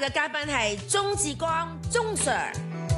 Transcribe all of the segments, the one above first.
嘅嘉賓係鍾志光鍾 Sir。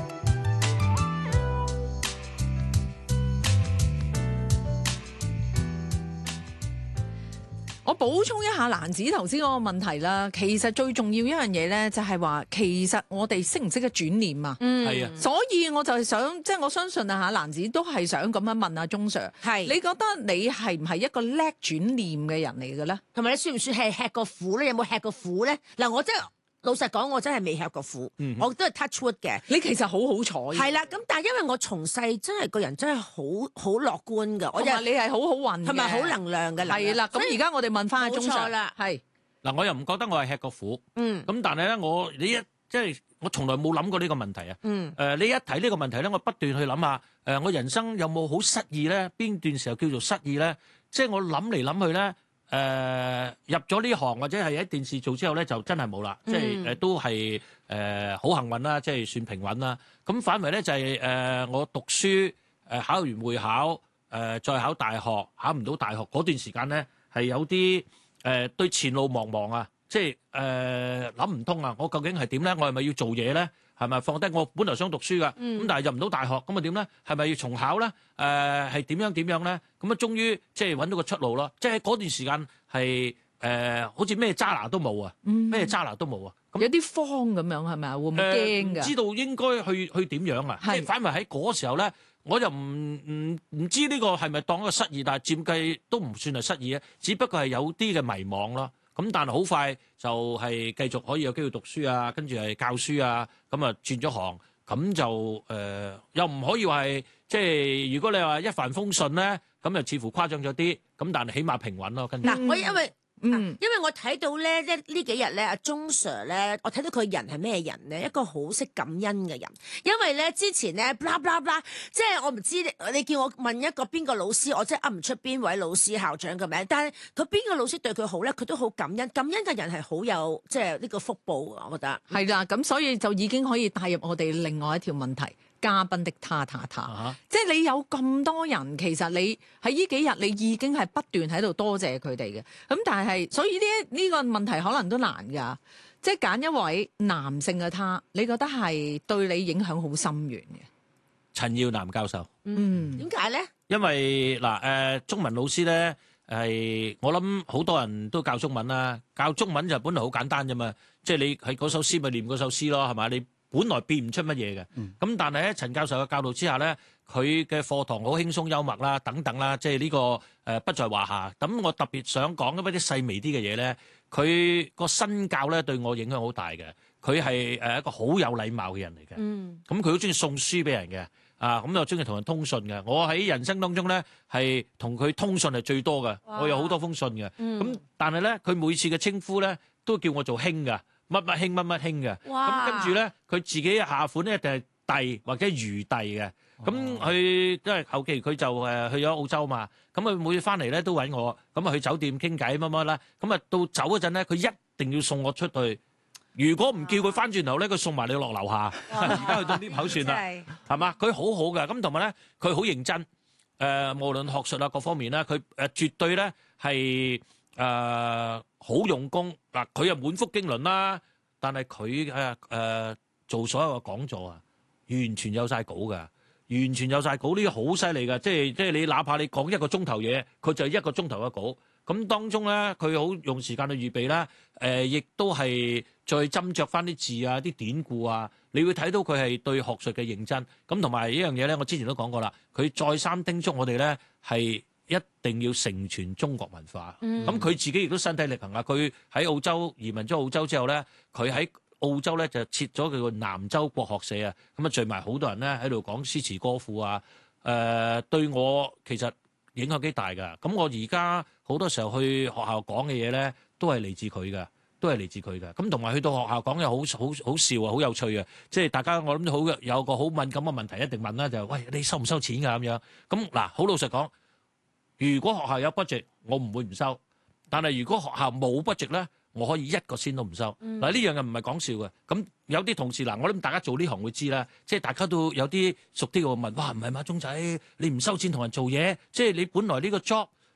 我補充一下蘭子頭先嗰個問題啦，其實最重要一樣嘢咧，就係話其實我哋識唔識得轉念啊？ 係啊， 所以我就係想，即係我相信啊嚇，蘭子都係想咁樣問阿鐘 Sir， 係你覺得你係唔係一個叻轉念嘅人嚟嘅咧？ 同埋你算唔算係吃過苦咧？有冇吃過苦咧？嗱，我真係老實講，我真係未吃過苦，我都係 touch wood 嘅。 你其實好好彩， 係啦，咁但係因為我從細真係個人真係好樂觀㗎，我就同埋你係好好運嘅， 同埋好能量嘅， 係啦。咁而家我哋問翻阿鐘 Sir 啦， 係嗱，我又唔覺得我係吃過苦，咁但係咧，我從來冇諗過呢個問題啊。你一提呢個問題咧，我不斷去諗下，我人生有冇好失意咧？邊段時候叫做失意咧？即係我諗嚟諗去咧。入咗呢行或者係喺電視做之後咧，就真係冇啦，即係都係好幸運啦，即係算平穩啦。咁反為咧就係我讀書考完會考再考大學，考唔到大學嗰段時間咧係有啲對前路茫茫啊，即係諗唔通啊！我究竟係點咧？我係咪要做嘢咧？係咪放低我本來想讀書㗎？咁但係入唔到大學，咁啊點咧？係咪要重考咧？係點樣咧？咁啊，終於即係揾到個出路咯！即係嗰段時間係好似咩揸拿都冇啊，咩揸拿都冇啊！ 有啲慌咁樣係咪啊？會唔會驚㗎？ 知道應該去點樣啊？即係反為喺嗰時候咧，我就唔知呢個係咪當一個失意，但係漸計都唔算係失意啊，只不過係有啲嘅迷茫咯。咁但係好快就係繼續可以有機會讀書啊，跟住係教書啊，咁啊轉咗行，咁就又唔可以話係即係如果你話一帆風順咧，咁又似乎誇張咗啲，咁但係起碼平穩咯。跟住嗱，我因為我睇到咧，呢幾日咧，阿鐘 Sir 咧，我睇到佢人係咩人咧？一個好識感恩嘅人。因為咧之前咧，blah blah blah，即係我唔知你叫我問一個邊個老師，我真係噏唔出邊位老師校長嘅名。但係佢邊個老師對佢好咧，佢都好感恩。感恩嘅人係好有即係呢個福報，我覺得係啦。咁所以就已經可以帶入我哋另外一條問題。嘉賓的他，即係你有咁多人，其實你喺呢幾日你已經係不斷喺度多謝佢哋嘅。咁但係，所以呢個問題可能都難㗎。即係揀一位男性嘅他，你覺得係對你影響好深遠嘅？ 陳耀南教授， 點解咧？ 因為嗱中文老師咧係我諗好多人都教中文啦，教中文就本來好簡單啫嘛，即係你係嗰首詩咪念嗰首詩咯，係咪？你本來變唔出乜嘢嘅，咁但係喺陳教授嘅教導之下咧，佢嘅課堂好輕鬆幽默啦，等等啦，即係呢個不在話下。咁我特別想講一啲細微啲嘅嘢咧，佢個身教咧對我影響好大嘅。佢係一個好有禮貌嘅人嚟嘅，咁佢好中意送書俾人嘅，咁又中意同人通訊嘅。我喺人生當中咧係同佢通訊係最多嘅，我有好多封信嘅。咁但係咧佢每次嘅稱呼咧都叫我做兄㗎。乜乜兄乜乜兄嘅，咁跟住咧，佢自己下款咧一定係弟或者余弟嘅。咁佢因為後期佢就去咗澳洲嘛，咁佢每次翻嚟咧都揾我，咁啊去酒店傾偈乜乜啦。咁啊到走嗰陣咧，佢一定要送我出去。如果唔叫佢翻轉頭咧，佢送埋你落樓下。而家去到呢口算啦，係嘛？佢好好嘅，咁同埋咧佢好認真。無論學術啊各方面咧，佢絕對咧係好用功嗱，佢又滿腹經綸啦，但係佢做所有嘅講座啊，完全有晒稿㗎，完全有晒稿，呢個好犀利㗎，即係你哪怕你講1個鐘頭嘢，佢就係1個鐘頭嘅稿。咁當中咧，佢好用時間去預備啦，亦都係再斟酌翻啲字啊、啲典故啊，你會睇到佢係對學術嘅認真。咁同埋呢樣嘢咧，我之前都講過啦，佢再三叮囑我哋咧係一定要承傳中國文化。咁佢自己亦都身體力行啊！佢喺澳洲移民咗澳洲之後咧，佢喺澳洲咧就設咗佢個南洲國學社啊，咁啊聚埋好多人咧喺度講詩詞歌賦啊。對我其實影響幾大㗎。咁我而家好多時候去學校講嘅嘢咧，都係嚟自佢㗎，都係嚟自佢㗎。咁同埋去到學校講又好笑啊，好有趣啊！即係大家我諗都好有個好敏感嘅問題一定問啦，就係喂，你收唔收錢㗎咁樣？咁嗱，好老實講，如果學校有 budget，我唔會唔收。但係如果學校冇 budget咧，我可以1個仙都唔收。嗱，呢樣嘢唔係講笑嘅。咁有啲同事嗱，我諗大家做呢行會知啦，即係大家都有啲熟啲嘅會問，哇，唔係嘛，鐘仔，你唔收錢同人做嘢，即係你本來呢個 job